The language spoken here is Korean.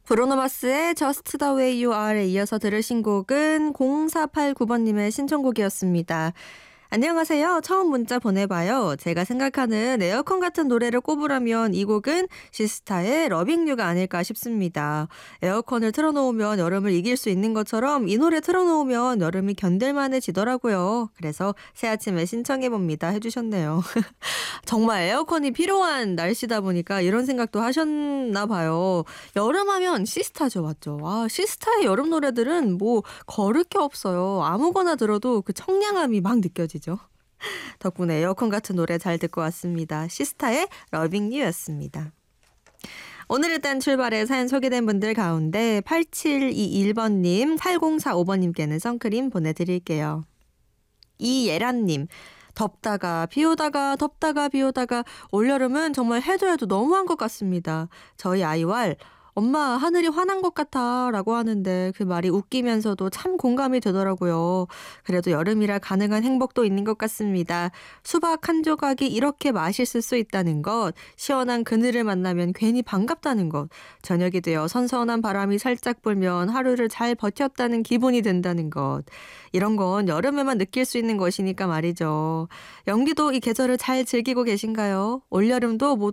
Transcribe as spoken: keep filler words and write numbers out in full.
브루노마스의 Just the way you are에 이어서 들으신 곡은 공사팔구 번님의 신청곡이었습니다. 안녕하세요. 처음 문자 보내봐요. 제가 생각하는 에어컨 같은 노래를 꼽으라면 이 곡은 시스타의 러빙 유가 아닐까 싶습니다. 에어컨을 틀어놓으면 여름을 이길 수 있는 것처럼 이 노래 틀어놓으면 여름이 견딜만해지더라고요. 그래서 새 아침에 신청해봅니다 해주셨네요. 정말 에어컨이 필요한 날씨다 보니까 이런 생각도 하셨나 봐요. 여름하면 시스타죠, 맞죠? 아, 시스타의 여름 노래들은 뭐 거를 게 없어요. 아무거나 들어도 그 청량함이 막 느껴지죠. 덕분에 에어컨 같은 노래 잘 듣고 왔습니다. 시스타의 러빙 유였습니다. 오늘 일단 출발에 사연 소개된 분들 가운데 팔칠이일 번님, 팔공사오 번님께는 선크림 보내드릴게요. 이예란님. 덥다가 비 오다가 덥다가 비 오다가 올여름은 정말 해도 해도 너무한 것 같습니다. 저희 아이왈 엄마 하늘이 화난 것 같아 라고 하는데 그 말이 웃기면서도 참 공감이 되더라고요. 그래도 여름이라 가능한 행복도 있는 것 같습니다. 수박 한 조각이 이렇게 맛있을 수 있다는 것, 시원한 그늘을 만나면 괜히 반갑다는 것, 저녁이 되어 선선한 바람이 살짝 불면 하루를 잘 버텼다는 기분이 든다는 것, 이런 건 여름에만 느낄 수 있는 것이니까 말이죠. 영디도 이 계절을 잘 즐기고 계신가요? 올여름도 모두